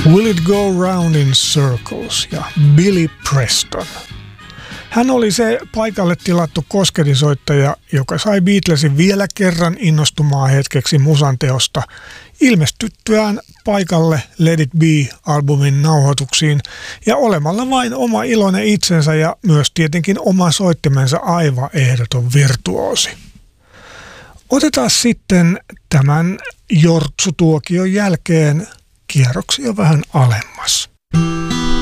Will It Go Round in Circles ja Billy Preston. Hän oli se paikalle tilattu kosketisoittaja, joka sai Beatlesin vielä kerran innostumaan hetkeksi musanteosta ilmestyttyään paikalle Let It Be-albumin nauhoituksiin ja olemalla vain oma iloinen itsensä ja myös tietenkin oma soittimensa aivan ehdoton virtuoosi. Otetaan sitten tämän jortsutuokion jälkeen kierroksia vähän alemmas.